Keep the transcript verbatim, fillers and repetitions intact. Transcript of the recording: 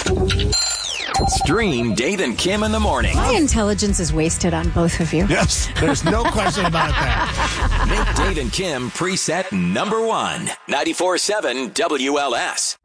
Stream Dave and Kim in the morning. My intelligence is wasted on both of you. Yes, there's no question about that. Make Dave and Kim preset number one. ninety-four point seven W L S.